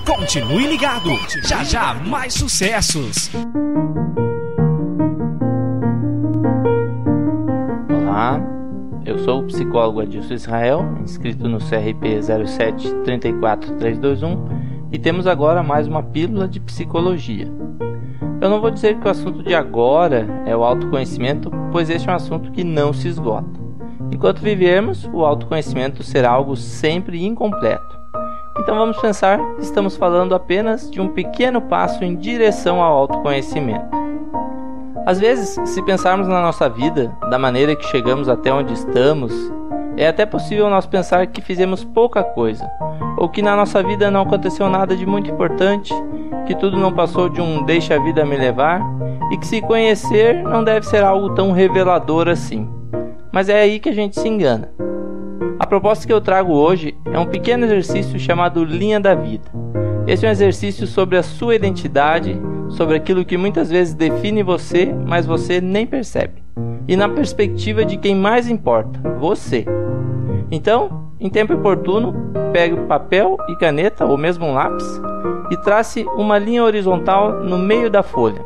Continue ligado, já já mais sucessos. Olá, eu sou o psicólogo Adilson Israel, inscrito no CRP 0734321 e temos agora mais uma pílula de psicologia. Eu não vou dizer que o assunto de agora é o autoconhecimento, pois este é um assunto que não se esgota. Enquanto vivermos, o autoconhecimento será algo sempre incompleto. Então vamos pensar que estamos falando apenas de um pequeno passo em direção ao autoconhecimento. Às vezes, se pensarmos na nossa vida, da maneira que chegamos até onde estamos, é até possível nós pensar que fizemos pouca coisa, ou que na nossa vida não aconteceu nada de muito importante, que tudo não passou de um deixa a vida me levar, e que se conhecer não deve ser algo tão revelador assim. Mas é aí que a gente se engana. A proposta que eu trago hoje é um pequeno exercício chamado Linha da Vida. Esse é um exercício sobre a sua identidade, sobre aquilo que muitas vezes define você, mas você nem percebe. E na perspectiva de quem mais importa, você. Então, em tempo oportuno, pegue papel e caneta, ou mesmo um lápis, e trace uma linha horizontal no meio da folha.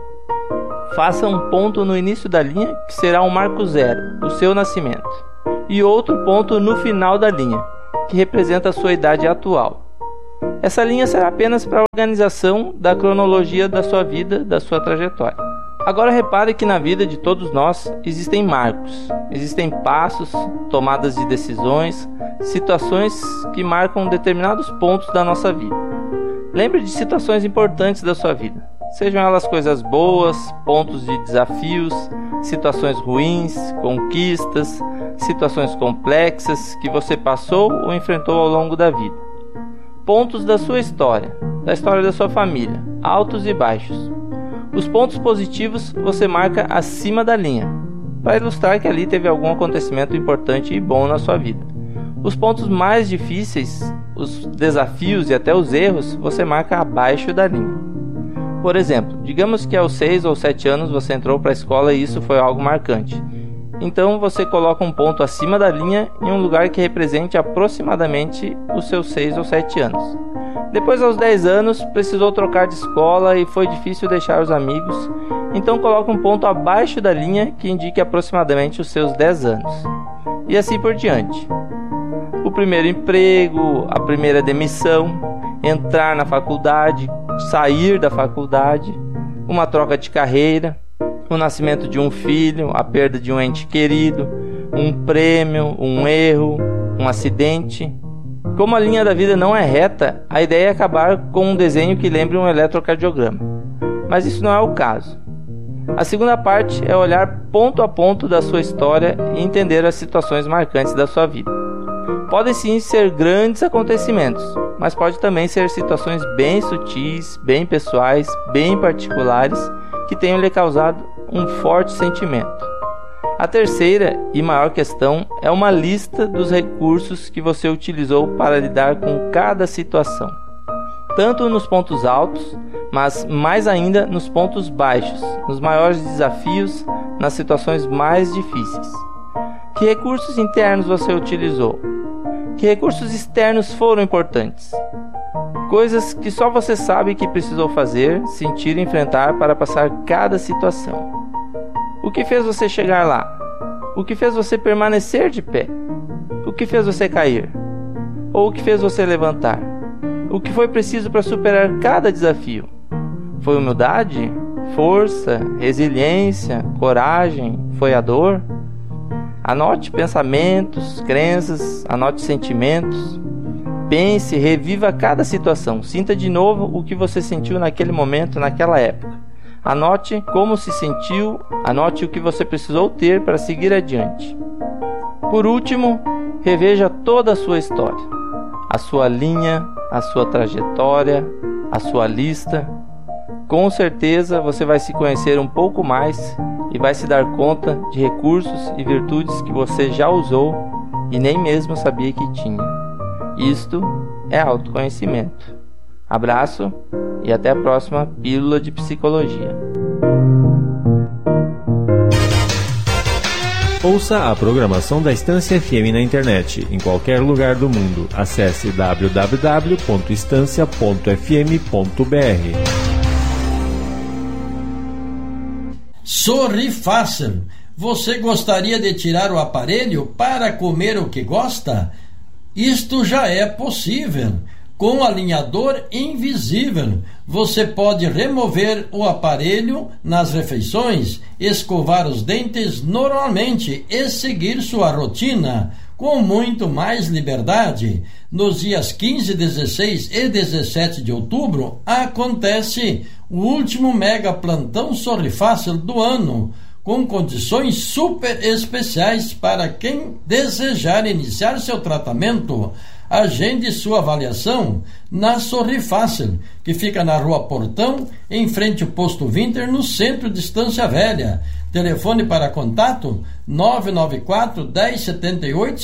Faça um ponto no início da linha, que será um marco zero, o seu nascimento, e outro ponto no final da linha, que representa a sua idade atual. Essa linha será apenas para a organização da cronologia da sua vida, da sua trajetória. Agora repare que na vida de todos nós existem marcos, existem passos, tomadas de decisões, situações que marcam determinados pontos da nossa vida. Lembre de situações importantes da sua vida, sejam elas coisas boas, pontos de desafios, situações ruins, conquistas, situações complexas que você passou ou enfrentou ao longo da vida. Pontos da sua história, da história da sua família, altos e baixos. Os pontos positivos você marca acima da linha, para ilustrar que ali teve algum acontecimento importante e bom na sua vida. Os pontos mais difíceis, os desafios e até os erros, você marca abaixo da linha. Por exemplo, digamos que aos 6 ou 7 anos você entrou para a escola e isso foi algo marcante. Então você coloca um ponto acima da linha em um lugar que represente aproximadamente os seus 6 ou 7 anos. Depois, aos 10 anos, precisou trocar de escola e foi difícil deixar os amigos, então coloca um ponto abaixo da linha que indique aproximadamente os seus 10 anos. E assim por diante. O primeiro emprego, a primeira demissão, entrar na faculdade, sair da faculdade, uma troca de carreira, o nascimento de um filho, a perda de um ente querido, um prêmio, um erro, um acidente. Como a linha da vida não é reta, a ideia é acabar com um desenho que lembre um eletrocardiograma. Mas isso não é o caso. A segunda parte é olhar ponto a ponto da sua história e entender as situações marcantes da sua vida. Podem sim ser grandes acontecimentos, mas pode também ser situações bem sutis, bem pessoais, bem particulares, que tenham lhe causado um forte sentimento. A terceira e maior questão é uma lista dos recursos que você utilizou para lidar com cada situação, tanto nos pontos altos, mas mais ainda nos pontos baixos, nos maiores desafios, nas situações mais difíceis. Que recursos internos você utilizou? Que recursos externos foram importantes? Coisas que só você sabe que precisou fazer, sentir e enfrentar para passar cada situação. O que fez você chegar lá? O que fez você permanecer de pé? O que fez você cair? Ou o que fez você levantar? O que foi preciso para superar cada desafio? Foi humildade? Força? Resiliência? Coragem? Foi a dor? Anote pensamentos, crenças, anote sentimentos. Pense, reviva cada situação. Sinta de novo o que você sentiu naquele momento, naquela época. Anote como se sentiu, anote o que você precisou ter para seguir adiante. Por último, reveja toda a sua história, a sua linha, a sua trajetória, a sua lista. Com certeza você vai se conhecer um pouco mais e vai se dar conta de recursos e virtudes que você já usou e nem mesmo sabia que tinha. Isto é autoconhecimento. Abraço e até a próxima Pílula de Psicologia. Ouça a programação da Estância FM na internet, em qualquer lugar do mundo. Acesse www.estancia.fm.br. Sorri Fácil. Você gostaria de tirar o aparelho para comer o que gosta? Isto já é possível. Com alinhador invisível, você pode remover o aparelho nas refeições, escovar os dentes normalmente e seguir sua rotina com muito mais liberdade. Nos dias 15, 16 e 17 de outubro acontece o último mega plantão Sorri Fácil do ano, com condições super especiais para quem desejar iniciar seu tratamento. Agende sua avaliação na Sorri Fácil, que fica na Rua Portão, em frente ao Posto Winter, no centro de Estância Velha. Telefone para contato 994 1078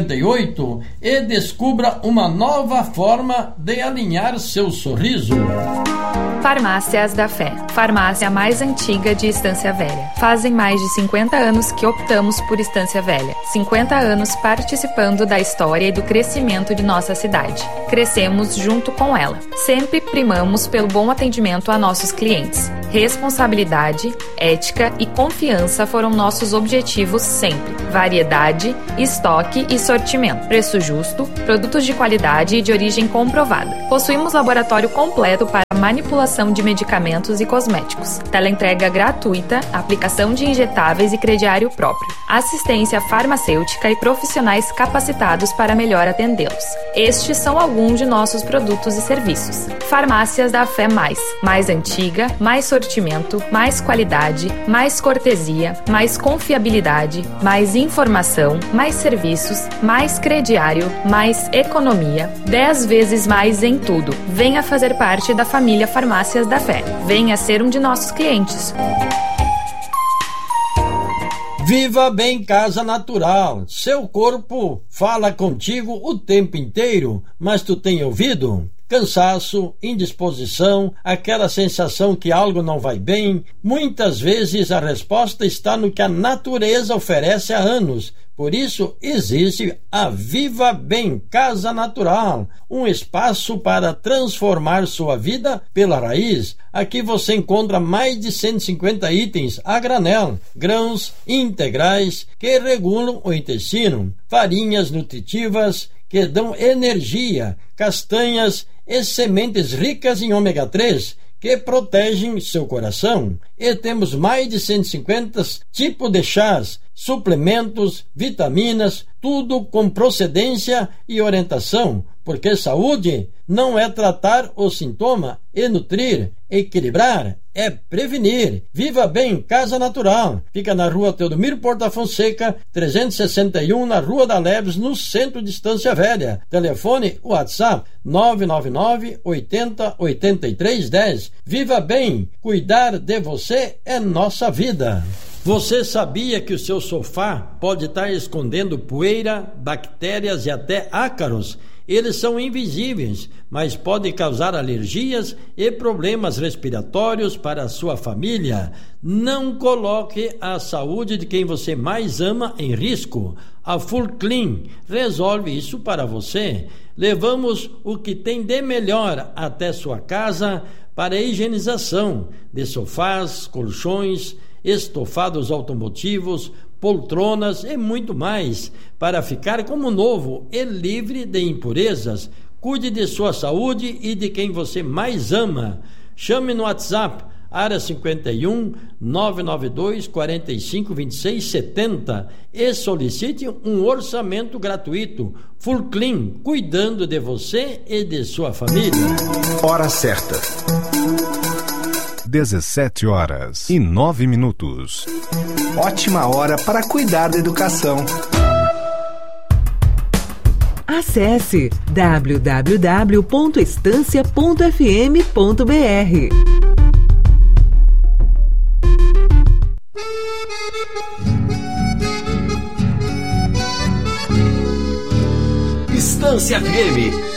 58 e descubra uma nova forma de alinhar seu sorriso. Farmácias da Fé, farmácia mais antiga de Estância Velha. Fazem mais de 50 anos que optamos por Estância Velha. 50 anos participando da história e do crescimento de nossa cidade. Crescemos junto com ela. Sempre primamos pelo bom atendimento a nossos clientes. Responsabilidade, ética e confiança foram nossos objetivos sempre. Variedade, estoque e sortimento. Preço justo, produtos de qualidade e de origem comprovada. Possuímos laboratório completo para manipulação de medicamentos e cosméticos. Teleentrega gratuita, aplicação de injetáveis e crediário próprio. Assistência farmacêutica e profissionais capacitados para melhor atendê-los. Estes são alguns de nossos produtos e serviços. Farmácias da Fé mais antiga, mais sortimento, mais qualidade, mais cortesia, mais confiabilidade, mais informação, mais serviços, mais crediário, mais economia, 10 vezes mais em tudo. Venha fazer parte da família Farmácias da Fé. Venha ser um de nossos clientes. Viva Bem Casa Natural. Seu corpo fala contigo o tempo inteiro, mas tu tem ouvido? Cansaço, indisposição, aquela sensação que algo não vai bem. Muitas vezes a resposta está no que a natureza oferece há anos. Por isso existe a Viva Bem Casa Natural, um espaço para transformar sua vida pela raiz. Aqui você encontra mais de 150 itens a granel, grãos integrais que regulam o intestino, farinhas nutritivas que dão energia, castanhas e sementes ricas em ômega 3 que protegem seu coração. E temos mais de 150 tipos de chás, suplementos, vitaminas, tudo com procedência e orientação, porque saúde não é tratar o sintoma e nutrir, equilibrar, é prevenir. Viva Bem Casa Natural. Fica na Rua Teodomiro Porta Fonseca, 361, na Rua da Leves, no centro de Estância Velha. Telefone WhatsApp 999 80 83 10. Viva Bem, cuidar de você é nossa vida. Você sabia que o seu sofá pode estar escondendo poeira, bactérias e até ácaros? Eles são invisíveis, mas podem causar alergias e problemas respiratórios para a sua família. Não coloque a saúde de quem você mais ama em risco. A Full Clean resolve isso para você. Levamos o que tem de melhor até sua casa para a higienização de sofás, colchões, estofados automotivos, poltronas e muito mais, para ficar como novo e livre de impurezas. Cuide de sua saúde e de quem você mais ama. Chame no WhatsApp, área 51 992 45 26 70 e solicite um orçamento gratuito. Full Clean, cuidando de você e de sua família. Hora certa. 17h09. Ótima hora para cuidar da educação. Acesse www.estancia.fm.br. Estância FM